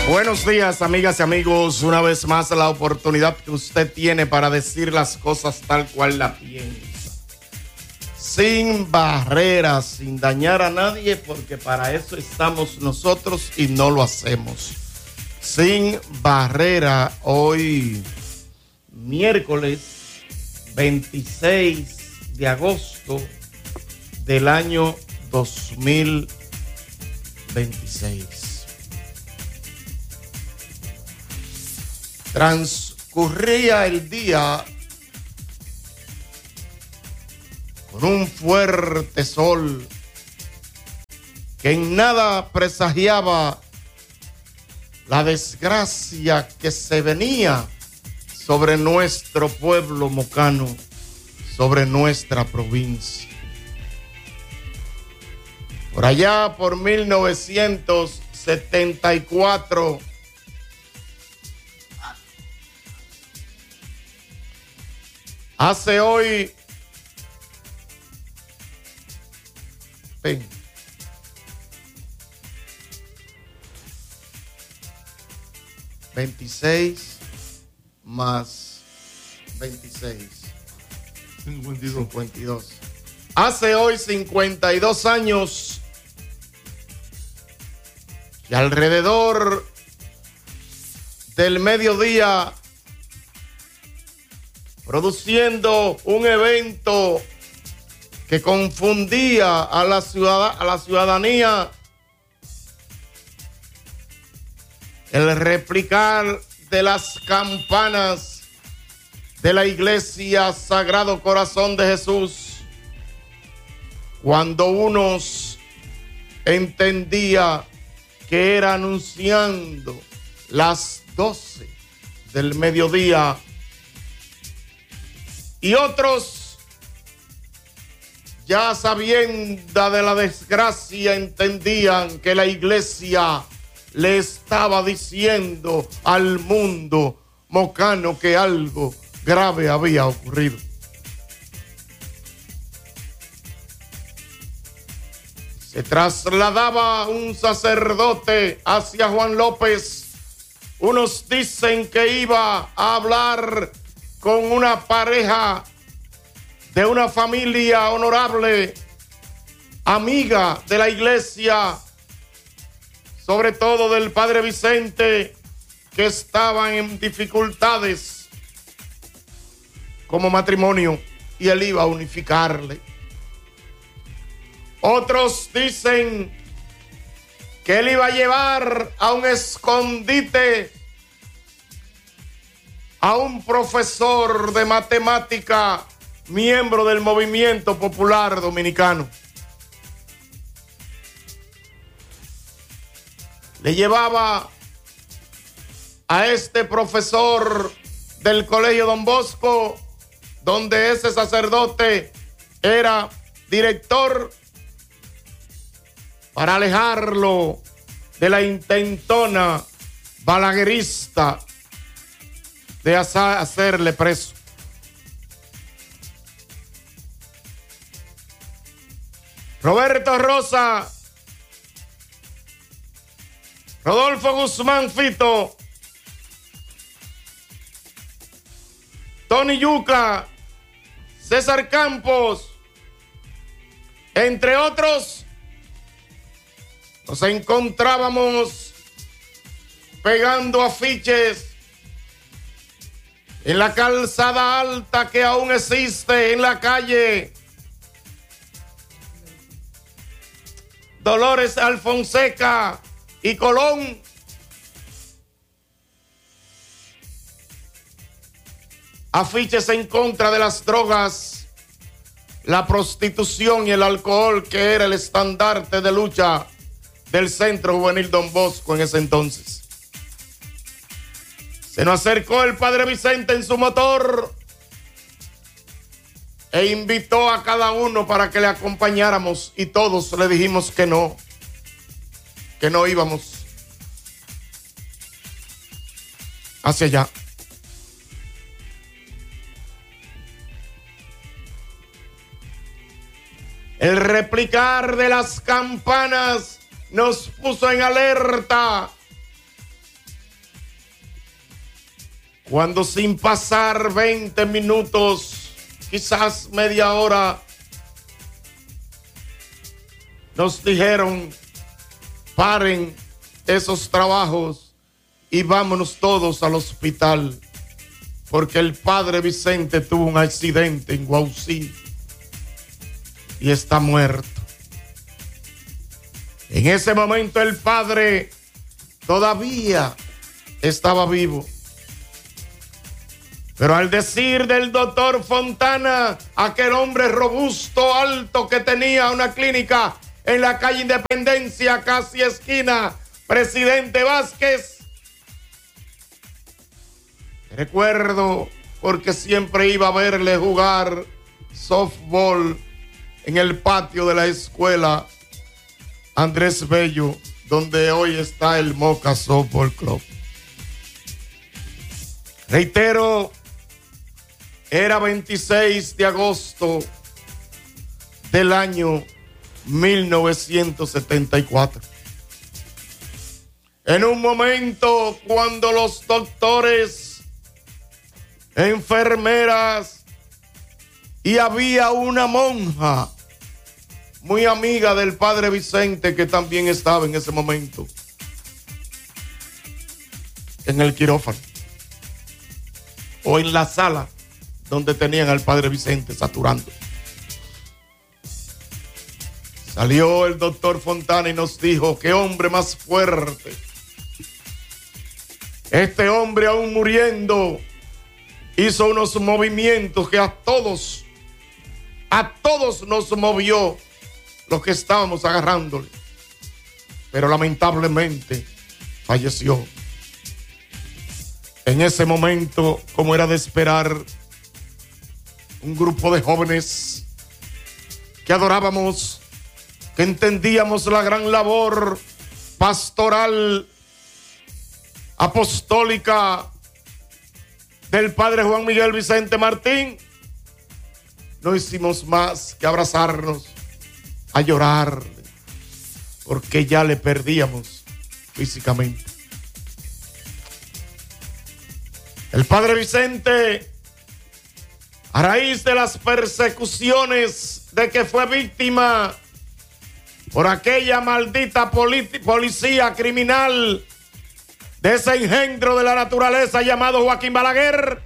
Buenos días, amigas y amigos. Una vez más, la oportunidad que usted tiene para decir las cosas tal cual la piensa. Sin barreras, sin dañar a nadie, porque para eso estamos nosotros y no lo hacemos. Sin barrera, hoy, miércoles 26 de agosto del año 2026. Transcurría el día con un fuerte sol que en nada presagiaba la desgracia que se venía sobre nuestro pueblo mocano, sobre nuestra provincia. Por allá, por 1974, hace hoy 26 más 26. 52. Hace hoy 52 años y alrededor del mediodía, produciendo un evento que confundía a la ciudadanía, el replicar de las campanas de la iglesia Sagrado Corazón de Jesús, cuando unos entendía que era anunciando las 12 del mediodía y otros, ya sabiendo de la desgracia, entendían que la iglesia le estaba diciendo al mundo mocano que algo grave había ocurrido. Se trasladaba un sacerdote hacia Juan López. Unos dicen que iba a hablar con una pareja de una familia honorable, amiga de la iglesia, sobre todo del padre Vicente, que estaban en dificultades como matrimonio, y él iba a unificarle. Otros dicen que él iba a llevar a un escondite a un profesor de matemática, miembro del Movimiento Popular Dominicano. Le llevaba a este profesor del Colegio Don Bosco, donde ese sacerdote era director, para alejarlo de la intentona balaguerista de hacerle preso. Roberto Rosa, Rodolfo Guzmán Fito, Tony Yuca, César Campos, entre otros, nos encontrábamos pegando afiches en la calzada alta que aún existe en la calle Dolores Alfonseca y Colón. Afiches en contra de las drogas, la prostitución y el alcohol, que era el estandarte de lucha del Centro Juvenil Don Bosco en ese entonces. Se nos acercó el padre Vicente en su motor e invitó a cada uno para que le acompañáramos, y todos le dijimos que no íbamos hacia allá. El replicar de las campanas nos puso en alerta Cuando sin pasar 20 minutos, quizás media hora, nos dijeron, paren esos trabajos y vámonos todos al hospital, porque el padre Vicente tuvo un accidente en Guaucí y está muerto. En ese momento el padre todavía estaba vivo. Pero al decir del doctor Fontana, aquel hombre robusto, alto, que tenía una clínica en la calle Independencia, casi esquina Presidente Vázquez, recuerdo porque siempre iba a verle jugar softball en el patio de la escuela Andrés Bello, donde hoy está el Moca Softball Club. Reitero, era 26 de agosto del año 1974. En un momento cuando los doctores, enfermeras y había una monja muy amiga del padre Vicente que también estaba en ese momento en el quirófano o en la sala donde tenían al padre Vicente saturando. Salió el doctor Fontana y nos dijo: qué hombre más fuerte. Este hombre, aún muriendo, hizo unos movimientos que a todos nos movió los que estábamos agarrándole. Pero lamentablemente falleció. En ese momento, como era de esperar, un grupo de jóvenes que adorábamos, que entendíamos la gran labor pastoral, apostólica del padre Juan Miguel Vicente Martín, no hicimos más que abrazarnos, a llorar, porque ya le perdíamos físicamente. El padre Vicente, a raíz de las persecuciones de que fue víctima por aquella maldita policía criminal de ese engendro de la naturaleza llamado Joaquín Balaguer,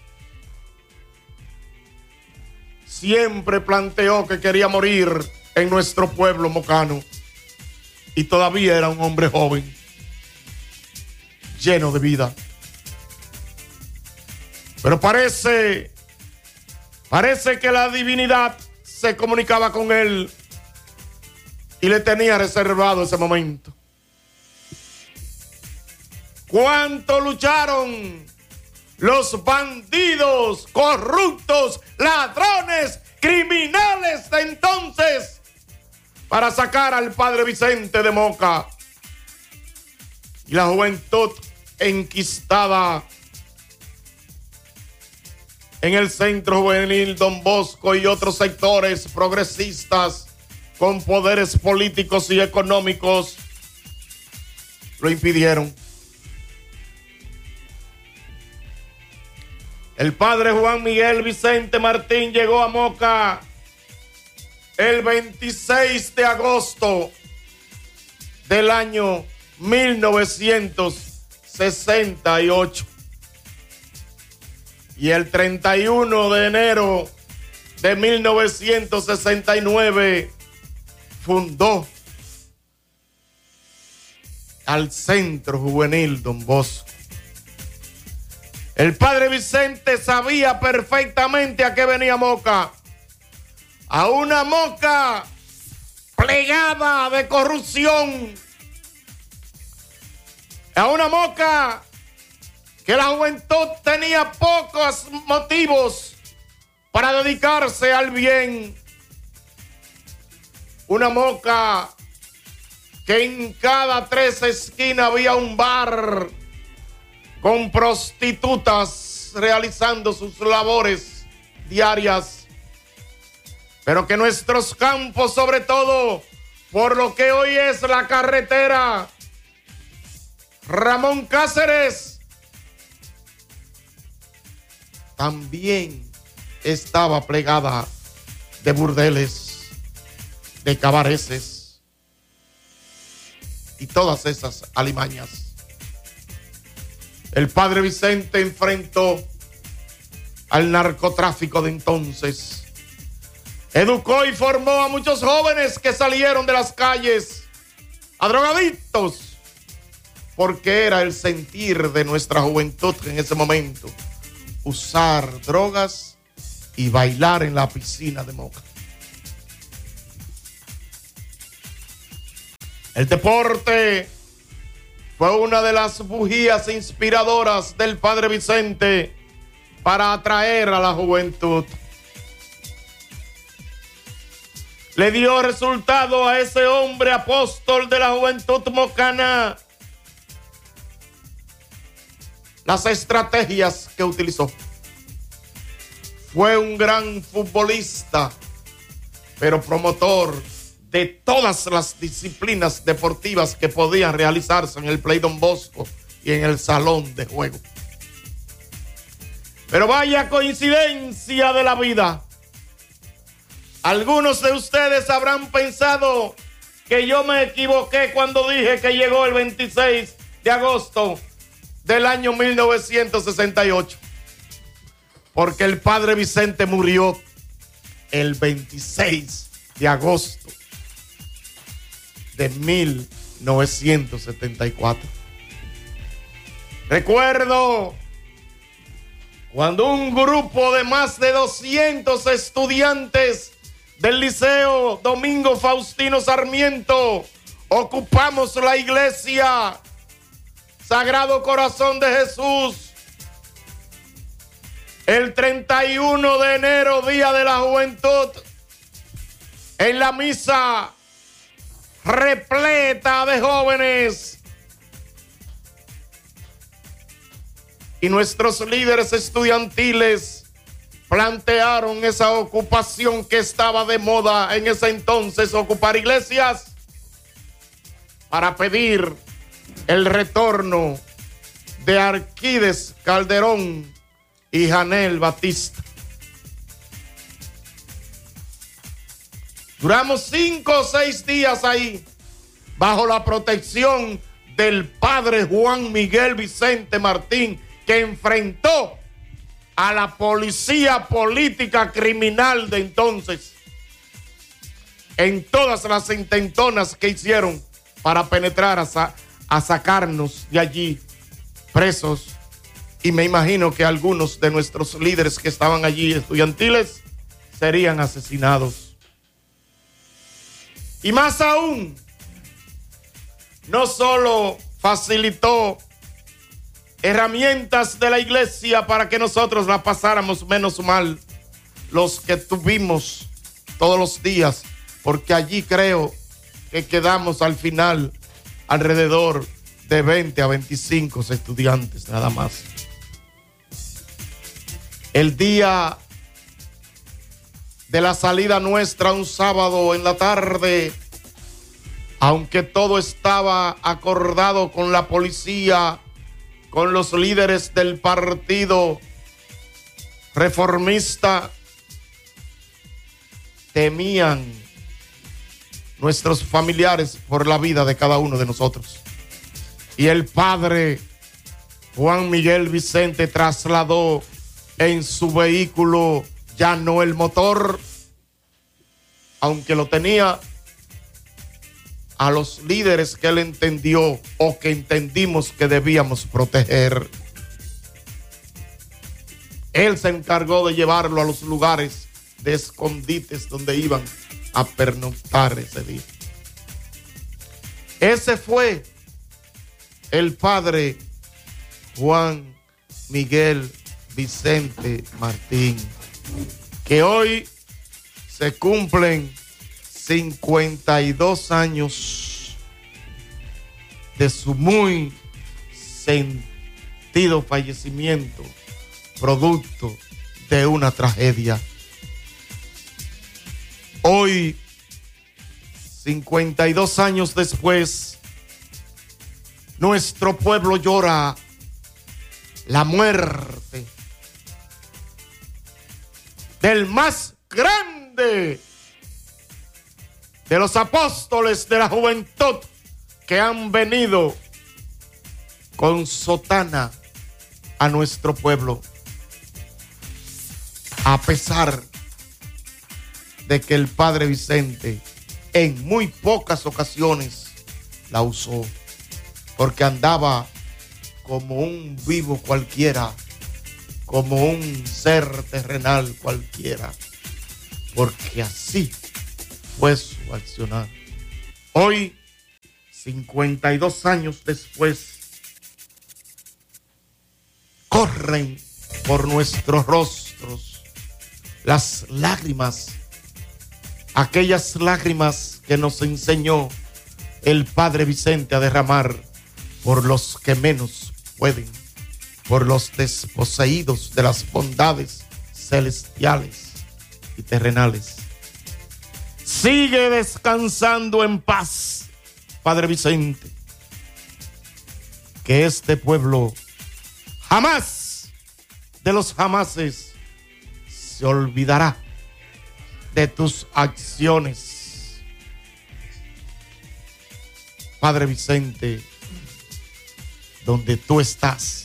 siempre planteó que quería morir en nuestro pueblo mocano, y todavía era un hombre joven, lleno de vida. Pero parece que la divinidad se comunicaba con él y le tenía reservado ese momento. ¿Cuánto lucharon los bandidos, corruptos, ladrones, criminales de entonces para sacar al padre Vicente de Moca? Y la juventud enquistada en el Centro Juvenil Don Bosco y otros sectores progresistas con poderes políticos y económicos lo impidieron. El padre Juan Miguel Vicente Martín llegó a Moca el 26 de agosto del año 1968. Y el 31 de enero de 1969 fundó al Centro Juvenil Don Bosco. El padre Vicente sabía perfectamente a qué venía Moca. A una Moca plegada de corrupción. A una Moca que la juventud tenía pocos motivos para dedicarse al bien. Una Moca que en cada 3 esquinas había un bar con prostitutas realizando sus labores diarias, pero que nuestros campos, sobre todo por lo que hoy es la carretera Ramón Cáceres, también estaba plegada de burdeles, de cabareces y todas esas alimañas. El padre Vicente enfrentó al narcotráfico de entonces. Educó y formó a muchos jóvenes que salieron de las calles a drogadictos, porque era el sentir de nuestra juventud en ese momento usar drogas y bailar en la piscina de Moca. El deporte fue una de las bujías inspiradoras del padre Vicente para atraer a la juventud. Le dio resultado a ese hombre apóstol de la juventud mocana las estrategias que utilizó. Fue un gran futbolista, pero promotor de todas las disciplinas deportivas que podían realizarse en el Play Don Bosco y en el salón de juego. Pero vaya coincidencia de la vida. Algunos de ustedes habrán pensado que yo me equivoqué cuando dije que llegó el 26 de agosto del año 1968. Porque el padre Vicente murió el 26 de agosto de 1974. Recuerdo cuando un grupo de más de 200 estudiantes del Liceo Domingo Faustino Sarmiento ocupamos la iglesia Sagrado Corazón de Jesús el 31 de enero, Día de la Juventud, en la misa repleta de jóvenes. Y nuestros líderes estudiantiles plantearon esa ocupación que estaba de moda en ese entonces, ocupar iglesias, para pedir el retorno de Arquídes Calderón y Janel Batista. Duramos 5 o 6 días ahí, bajo la protección del padre Juan Miguel Vicente Martín, que enfrentó a la policía política criminal de entonces en todas las intentonas que hicieron para penetrar a sacarnos de allí presos. Y me imagino que algunos de nuestros líderes que estaban allí estudiantiles serían asesinados. Y más aún, no solo facilitó herramientas de la iglesia para que nosotros la pasáramos menos mal, los que tuvimos todos los días, porque allí creo que quedamos al final alrededor de 20 a 25 estudiantes nada más. El día de la salida nuestra, un sábado en la tarde, aunque todo estaba acordado con la policía, con los líderes del partido reformista, temían nuestros familiares por la vida de cada uno de nosotros. Y el padre Juan Miguel Vicente trasladó en su vehículo ya no el motor, aunque lo tenía, a los líderes que él entendió o que entendimos que debíamos proteger. Él se encargó de llevarlo a los lugares de escondites donde iban a pernoctar ese día. Ese fue el padre Juan Miguel Vicente Martín, que hoy se cumplen 52 años de su muy sentido fallecimiento, producto de una tragedia. Hoy, 52 años después, nuestro pueblo llora la muerte del más grande de los apóstoles de la juventud que han venido con sotana a nuestro pueblo, a pesar de que el padre Vicente en muy pocas ocasiones la usó, porque andaba como un vivo cualquiera, como un ser terrenal cualquiera, porque así fue su accionar. Hoy, 52 años después, corren por nuestros rostros las lágrimas, aquellas lágrimas que nos enseñó el padre Vicente a derramar por los que menos pueden, por los desposeídos de las bondades celestiales y terrenales. Sigue descansando en paz, padre Vicente, que este pueblo jamás de los jamases se olvidará de tus acciones. Padre Vicente, donde tú estás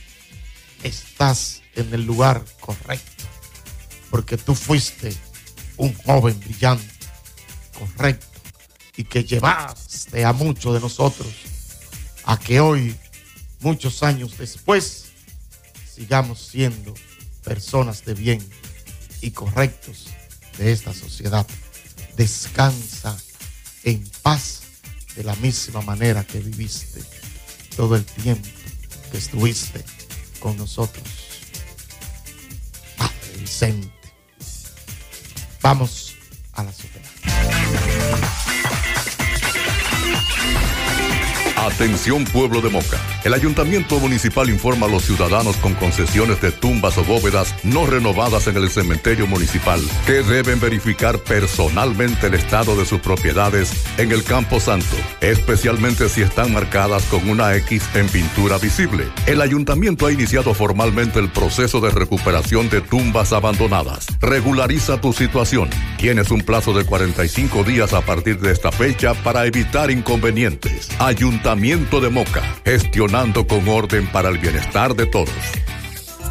en el lugar correcto, porque tú fuiste un joven brillante, correcto, y que llevaste a muchos de nosotros a que hoy, muchos años después, sigamos siendo personas de bien y correctos de esta sociedad. Descansa en paz de la misma manera que viviste todo el tiempo que estuviste con nosotros. Padre Vicente, vamos a la sociedad. Atención pueblo de Moca. El Ayuntamiento Municipal informa a los ciudadanos con concesiones de tumbas o bóvedas no renovadas en el cementerio municipal que deben verificar personalmente el estado de sus propiedades en el Campo Santo, especialmente si están marcadas con una X en pintura visible. El Ayuntamiento ha iniciado formalmente el proceso de recuperación de tumbas abandonadas. Regulariza tu situación. Tienes un plazo de 45 días a partir de esta fecha para evitar inconvenientes. Ayuntamiento de Moca, gestionando con orden para el bienestar de todos.